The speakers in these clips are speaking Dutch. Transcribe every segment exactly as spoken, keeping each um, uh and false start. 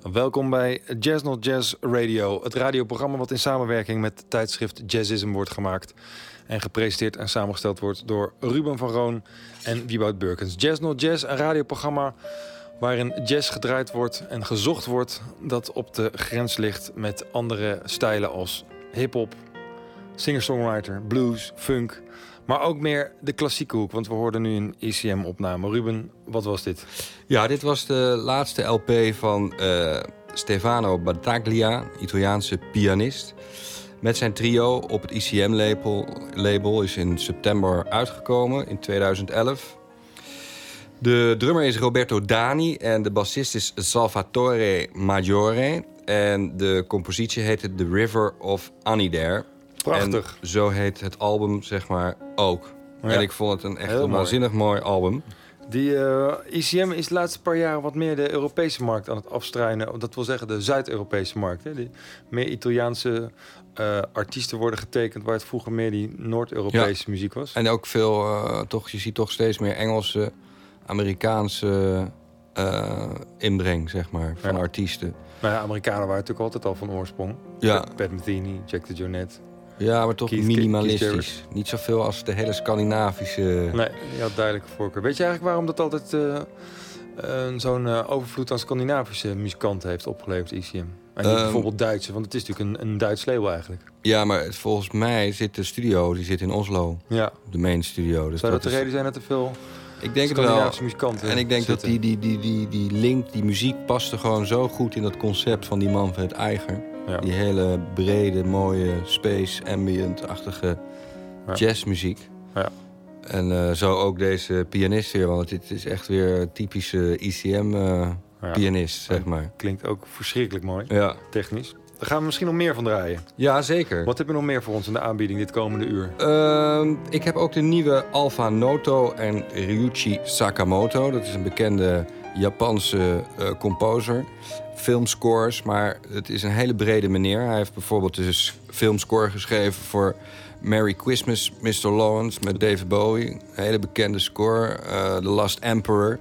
Welkom bij Jazz Not Jazz Radio, het radioprogramma wat in samenwerking met het tijdschrift Jazzism wordt gemaakt en gepresenteerd en samengesteld wordt door Ruben van Roon en Wieboud Burkens. Jazz Not Jazz, een radioprogramma waarin jazz gedraaid wordt en gezocht wordt dat op de grens ligt met andere stijlen als hip-hop, singer-songwriter, blues, funk, maar ook meer de klassieke hoek, want we hoorden nu een E C M-opname. Ruben, wat was dit? Ja, dit was de laatste L P van uh, Stefano Battaglia, Italiaanse pianist. Met zijn trio op het I C M-label label is in september uitgekomen, in tweeduizend elf. De drummer is Roberto Dani en de bassist is Salvatore Maggiore. En de compositie heette The River of Anidare. Prachtig. En zo heet het album, zeg maar, ook. Ja. En ik vond het een echt een waanzinnig mooi album. Die uh, I C M is de laatste paar jaar wat meer de Europese markt aan het afstruinen. Dat wil zeggen de Zuid-Europese markt. Hè? Die meer Italiaanse uh, artiesten worden getekend, waar het vroeger meer die Noord-Europese ja. muziek was. En ook veel, uh, toch, je ziet toch steeds meer Engelse, Amerikaanse uh, inbreng, zeg maar, van ja. artiesten. Nou ja, Amerikanen waren natuurlijk altijd al van oorsprong. Ja. Pat Metheny, Jack DeJohnette. Ja, maar toch Keith, minimalistisch. Keith Niet zoveel als de hele Scandinavische... Nee, ja, duidelijke voorkeur. Weet je eigenlijk waarom dat altijd uh, uh, zo'n uh, overvloed aan Scandinavische muzikanten heeft opgeleverd, I C M? En niet um, bijvoorbeeld Duitse, want het is natuurlijk een, een Duits label eigenlijk. Ja, maar volgens mij zit de studio, die zit in Oslo. Ja. De main studio. Dus Zou dat, dat de is... reden zijn dat er veel ik denk Scandinavische het wel. muzikanten En ik denk zitten? dat die, die, die, die, die link, die muziek paste gewoon zo goed in dat concept van die man van het Eiger. Ja. Die hele brede, mooie, space, ambient-achtige ja. jazzmuziek. Ja. En uh, zo ook deze pianist weer, want dit is echt weer typische I C M-pianist, uh, ja. zeg maar. Klinkt ook verschrikkelijk mooi, ja. technisch. Daar gaan we misschien nog meer van draaien. Ja, zeker. Wat heb je nog meer voor ons in de aanbieding dit komende uur? Uh, ik heb ook de nieuwe Alpha Noto en Ryuichi Sakamoto. Dat is een bekende Japanse uh, composer. Filmscores, maar het is een hele brede meneer. Hij heeft bijvoorbeeld dus filmscore geschreven voor Merry Christmas, mister Lawrence met David Bowie. Een hele bekende score. Uh, The Last Emperor.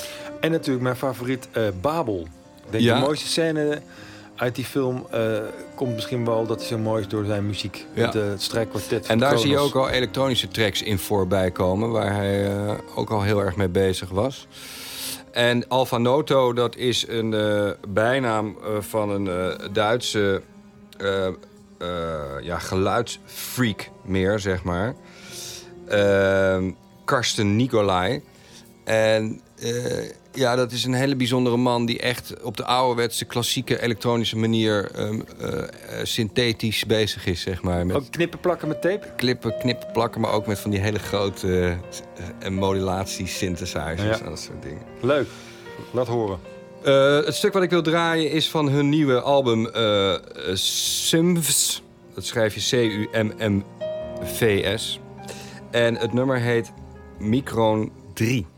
En natuurlijk mijn favoriet uh, Babel. Ik denk ja. de mooiste scène uit die film uh, komt misschien wel dat hij zo mooi is door zijn muziek. Ja. Met uh, het strijkkwartet. En daar Kronos. zie je ook al elektronische tracks in voorbij komen, waar hij uh, ook al heel erg mee bezig was. En Alpha Noto, dat is een uh, bijnaam uh, van een uh, Duitse uh, uh, ja, geluidsfreak meer, zeg maar. Uh, Karsten Nicolai. En uh, ja, dat is een hele bijzondere man die echt op de ouderwetse klassieke elektronische manier um, uh, uh, synthetisch bezig is, zeg maar. Met ook knippen plakken met tape? Klippen, knippen plakken, maar ook met van die hele grote uh, modulatie-synthesizers ja. en dat soort dingen. Leuk, laat horen. Uh, het stuk wat ik wil draaien is van hun nieuwe album uh, Symphs. Dat schrijf je C U M M V S. En het nummer heet Micron drie.